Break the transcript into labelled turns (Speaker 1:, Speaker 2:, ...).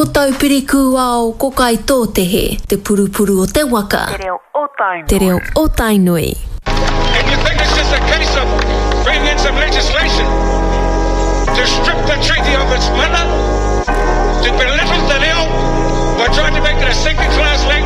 Speaker 1: Ko tau piriku ao ko kai tō te he, te purupuru o te waka. Te reo o Tainui.
Speaker 2: And you think it's just a case of bringing in some legislation to strip the treaty of its mana, to belittle the reo by trying to make it a second-class language?